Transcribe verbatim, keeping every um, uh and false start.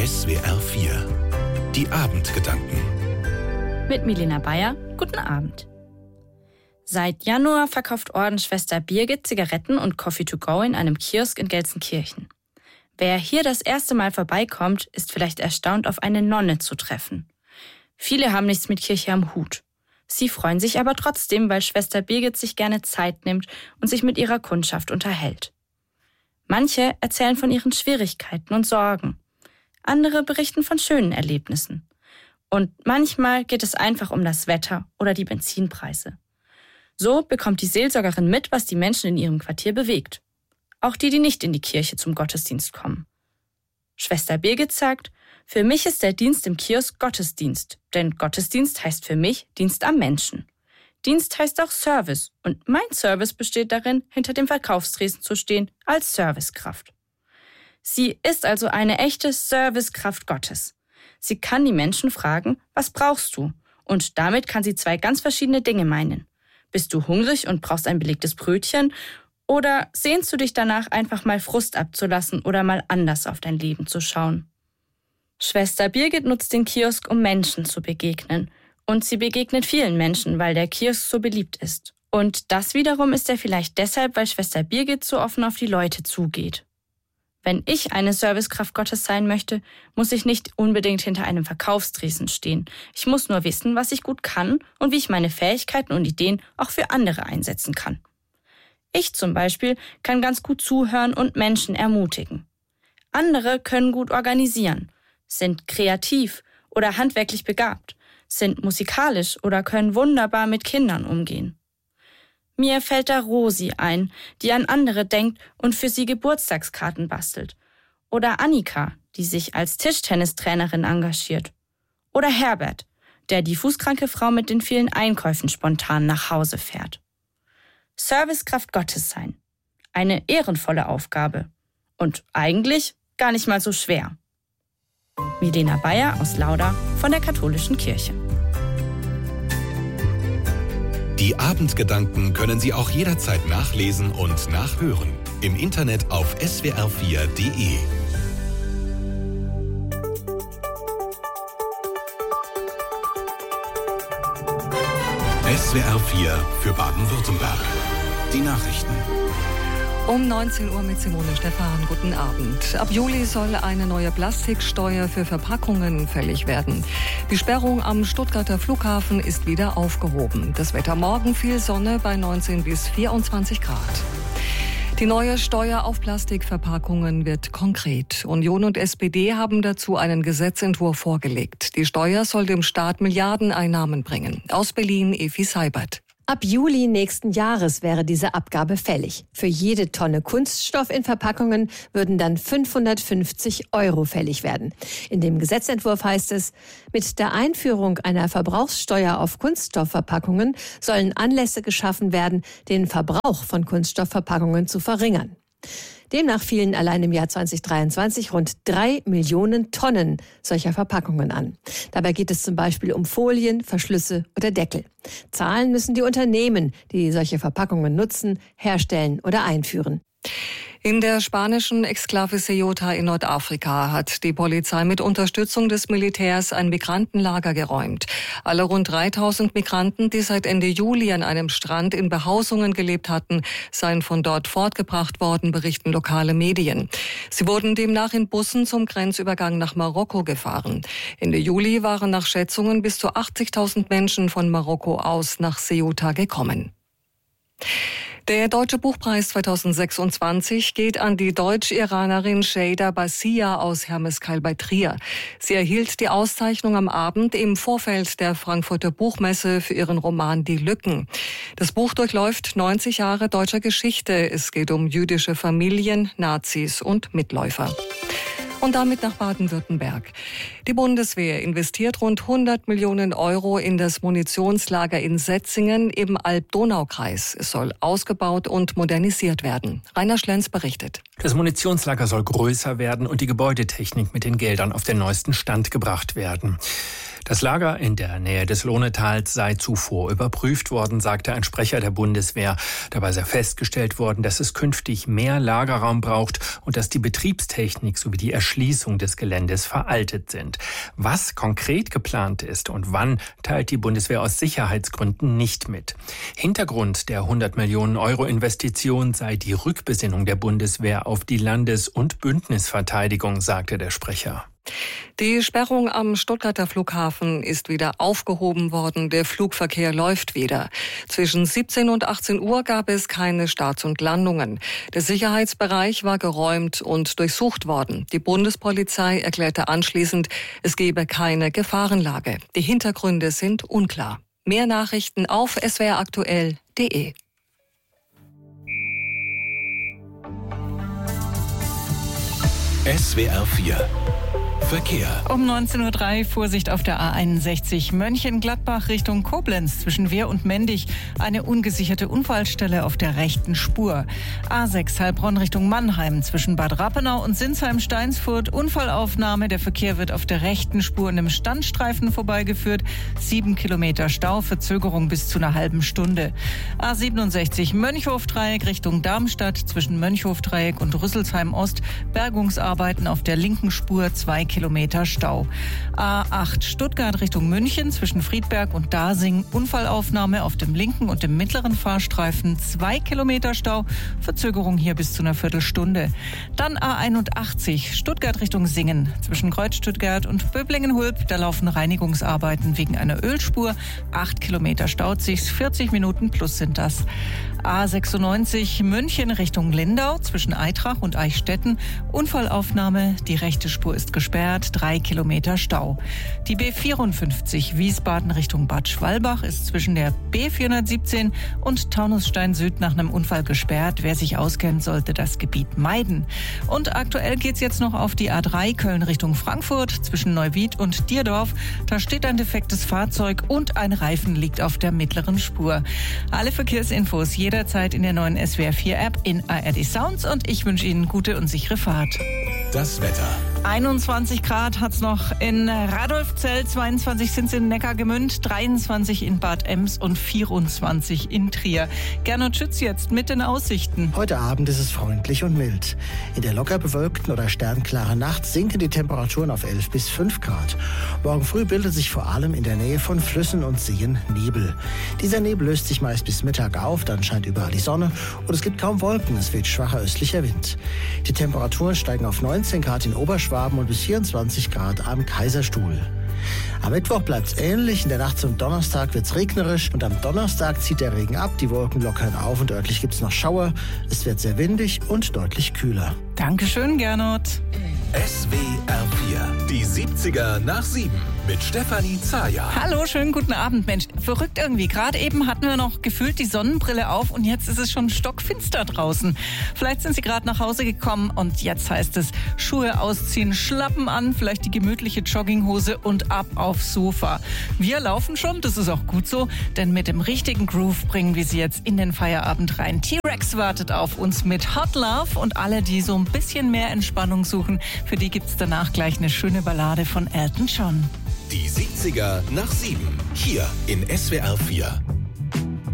S W R vier. Die Abendgedanken. Mit Milena Bayer, guten Abend. Seit Januar verkauft Ordensschwester Birgit Zigaretten und Coffee to go in einem Kiosk in Gelsenkirchen. Wer hier das erste Mal vorbeikommt, ist vielleicht erstaunt, auf eine Nonne zu treffen. Viele haben nichts mit Kirche am Hut. Sie freuen sich aber trotzdem, weil Schwester Birgit sich gerne Zeit nimmt und sich mit ihrer Kundschaft unterhält. Manche erzählen von ihren Schwierigkeiten und Sorgen. Andere berichten von schönen Erlebnissen. Und manchmal geht es einfach um das Wetter oder die Benzinpreise. So bekommt die Seelsorgerin mit, was die Menschen in ihrem Quartier bewegt. Auch die, die nicht in die Kirche zum Gottesdienst kommen. Schwester Birgit sagt, für mich ist der Dienst im Kiosk Gottesdienst, denn Gottesdienst heißt für mich Dienst am Menschen. Dienst heißt auch Service und mein Service besteht darin, hinter dem Verkaufstresen zu stehen als Servicekraft. Sie ist also eine echte Servicekraft Gottes. Sie kann die Menschen fragen, was brauchst du? Und damit kann sie zwei ganz verschiedene Dinge meinen. Bist du hungrig und brauchst ein belegtes Brötchen? Oder sehnst du dich danach, einfach mal Frust abzulassen oder mal anders auf dein Leben zu schauen? Schwester Birgit nutzt den Kiosk, um Menschen zu begegnen. Und sie begegnet vielen Menschen, weil der Kiosk so beliebt ist. Und das wiederum ist er vielleicht deshalb, weil Schwester Birgit so offen auf die Leute zugeht. Wenn ich eine Servicekraft Gottes sein möchte, muss ich nicht unbedingt hinter einem Verkaufstresen stehen. Ich muss nur wissen, was ich gut kann und wie ich meine Fähigkeiten und Ideen auch für andere einsetzen kann. Ich zum Beispiel kann ganz gut zuhören und Menschen ermutigen. Andere können gut organisieren, sind kreativ oder handwerklich begabt, sind musikalisch oder können wunderbar mit Kindern umgehen. Mir fällt da Rosi ein, die an andere denkt und für sie Geburtstagskarten bastelt. Oder Annika, die sich als Tischtennistrainerin engagiert. Oder Herbert, der die fußkranke Frau mit den vielen Einkäufen spontan nach Hause fährt. Servicekraft Gottes sein. Eine ehrenvolle Aufgabe. Und eigentlich gar nicht mal so schwer. Milena Bayer aus Lauda von der Katholischen Kirche. Die Abendgedanken können Sie auch jederzeit nachlesen und nachhören. Im Internet auf S W R vier Punkt de. S W R vier für Baden-Württemberg. Die Nachrichten. Um neunzehn Uhr mit Simone Stephan. Guten Abend. Ab Juli soll eine neue Plastiksteuer für Verpackungen fällig werden. Die Sperrung am Stuttgarter Flughafen ist wieder aufgehoben. Das Wetter morgen viel Sonne bei neunzehn bis vierundzwanzig Grad. Die neue Steuer auf Plastikverpackungen wird konkret. Union und S P D haben dazu einen Gesetzentwurf vorgelegt. Die Steuer soll dem Staat Milliardeneinnahmen bringen. Aus Berlin Evi Seibert. Ab Juli nächsten Jahres wäre diese Abgabe fällig. Für jede Tonne Kunststoff in Verpackungen würden dann fünfhundertfünfzig Euro fällig werden. In dem Gesetzentwurf heißt es, mit der Einführung einer Verbrauchssteuer auf Kunststoffverpackungen sollen Anlässe geschaffen werden, den Verbrauch von Kunststoffverpackungen zu verringern. Demnach fielen allein im Jahr zweitausenddreiundzwanzig rund drei Millionen Tonnen solcher Verpackungen an. Dabei geht es zum Beispiel um Folien, Verschlüsse oder Deckel. Zahlen müssen die Unternehmen, die solche Verpackungen nutzen, herstellen oder einführen. In der spanischen Exklave Ceuta in Nordafrika hat die Polizei mit Unterstützung des Militärs ein Migrantenlager geräumt. Alle rund dreitausend Migranten, die seit Ende Juli an einem Strand in Behausungen gelebt hatten, seien von dort fortgebracht worden, berichten lokale Medien. Sie wurden demnach in Bussen zum Grenzübergang nach Marokko gefahren. Ende Juli waren nach Schätzungen bis zu achtzigtausend Menschen von Marokko aus nach Ceuta gekommen. Der Deutsche Buchpreis zweitausendsechsundzwanzig geht an die Deutsch-Iranerin Şeyda Basia aus Hermeskeil bei Trier. Sie erhielt die Auszeichnung am Abend im Vorfeld der Frankfurter Buchmesse für ihren Roman Die Lücken. Das Buch durchläuft neunzig Jahre deutscher Geschichte. Es geht um jüdische Familien, Nazis und Mitläufer. Und damit nach Baden-Württemberg. Die Bundeswehr investiert rund hundert Millionen Euro in das Munitionslager in Setzingen im Alb-Donau-Kreis. Es soll ausgebaut und modernisiert werden. Rainer Schlenz berichtet. Das Munitionslager soll größer werden und die Gebäudetechnik mit den Geldern auf den neuesten Stand gebracht werden. Das Lager in der Nähe des Lohnetals sei zuvor überprüft worden, sagte ein Sprecher der Bundeswehr. Dabei sei festgestellt worden, dass es künftig mehr Lagerraum braucht und dass die Betriebstechnik sowie die Erschließung des Geländes veraltet sind. Was konkret geplant ist und wann, teilt die Bundeswehr aus Sicherheitsgründen nicht mit. Hintergrund der hundert Millionen Euro Investition sei die Rückbesinnung der Bundeswehr auf die Landes- und Bündnisverteidigung, sagte der Sprecher. Die Sperrung am Stuttgarter Flughafen ist wieder aufgehoben worden. Der Flugverkehr läuft wieder. Zwischen siebzehn und achtzehn Uhr gab es keine Starts und Landungen. Der Sicherheitsbereich war geräumt und durchsucht worden. Die Bundespolizei erklärte anschließend, es gebe keine Gefahrenlage. Die Hintergründe sind unklar. Mehr Nachrichten auf s w r aktuell punkt d e. S W R vier Verkehr. Um neunzehn Uhr drei Vorsicht auf der A einundsechzig Mönchengladbach Richtung Koblenz zwischen Wehr und Mendig. Eine ungesicherte Unfallstelle auf der rechten Spur. A sechs Heilbronn Richtung Mannheim zwischen Bad Rappenau und Sinsheim-Steinsfurt. Unfallaufnahme. Der Verkehr wird auf der rechten Spur in einem Standstreifen vorbeigeführt. Sieben Kilometer Stau, Verzögerung bis zu einer halben Stunde. A siebenundsechzig Mönchhofdreieck Richtung Darmstadt zwischen Mönchhofdreieck und Rüsselsheim Ost. Bergungsarbeiten auf der linken Spur, zwei Kilometer Stau. A acht Stuttgart Richtung München zwischen Friedberg und Dasing. Unfallaufnahme auf dem linken und dem mittleren Fahrstreifen. Zwei Kilometer Stau. Verzögerung hier bis zu einer Viertelstunde. Dann A einundachtzig Stuttgart Richtung Singen zwischen Kreuz-Stuttgart und Böblingen-Hulb. Da laufen Reinigungsarbeiten wegen einer Ölspur. Acht Kilometer staut sich. vierzig Minuten plus sind das. A sechsundneunzig München Richtung Lindau zwischen Eitrach und Eichstätten. Unfallaufnahme. Die rechte Spur ist gesperrt. Drei Kilometer Stau. Die B vierundfünfzig Wiesbaden Richtung Bad Schwalbach ist zwischen der B vierhundertsiebzehn und Taunusstein Süd nach einem Unfall gesperrt. Wer sich auskennt, sollte das Gebiet meiden. Und aktuell geht's jetzt noch auf die A drei Köln Richtung Frankfurt zwischen Neuwied und Dierdorf. Da steht ein defektes Fahrzeug und ein Reifen liegt auf der mittleren Spur. Alle Verkehrsinfos jederzeit in der neuen S W R vier App in A R D Sounds und ich wünsche Ihnen gute und sichere Fahrt. Das Wetter. einundzwanzig Grad hat's noch in Radolfzell, zweiundzwanzig sind es in Neckargemünd, dreiundzwanzig in Bad Ems und vierundzwanzig in Trier. Gernot Schütz jetzt mit den Aussichten. Heute Abend ist es freundlich und mild. In der locker bewölkten oder sternklaren Nacht sinken die Temperaturen auf elf bis fünf Grad. Morgen früh bildet sich vor allem in der Nähe von Flüssen und Seen Nebel. Dieser Nebel löst sich meist bis Mittag auf, dann scheint überall die Sonne und es gibt kaum Wolken, es weht schwacher östlicher Wind. Die Temperaturen steigen auf neunzehn Grad in Oberschwaben und bis vierundzwanzig Grad am Kaiserstuhl. Am Mittwoch bleibt es ähnlich, in der Nacht zum Donnerstag wird es regnerisch und am Donnerstag zieht der Regen ab, die Wolken lockern auf und örtlich gibt es noch Schauer. Es wird sehr windig und deutlich kühler. Dankeschön, Gernot. S W R vier, die siebziger nach sieben mit Stefanie Zaja. Hallo, schönen guten Abend, Mensch. Verrückt irgendwie. Gerade eben hatten wir noch gefühlt die Sonnenbrille auf und jetzt ist es schon stockfinster draußen. Vielleicht sind Sie gerade nach Hause gekommen und jetzt heißt es Schuhe ausziehen, Schlappen an, vielleicht die gemütliche Jogginghose und ab aufs Sofa. Wir laufen schon, das ist auch gut so, denn mit dem richtigen Groove bringen wir Sie jetzt in den Feierabend rein. T-Rex wartet auf uns mit Hot Love und alle, die so ein bisschen mehr Entspannung suchen, für die gibt's danach gleich eine schöne Ballade von Elton John. Die siebziger nach sieben, hier in S W R vier.